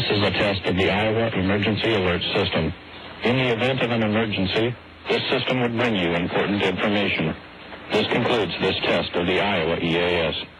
This is a test of the Iowa Emergency Alert System. In the event of an emergency, this system would bring you important information. This concludes this test of the Iowa EAS.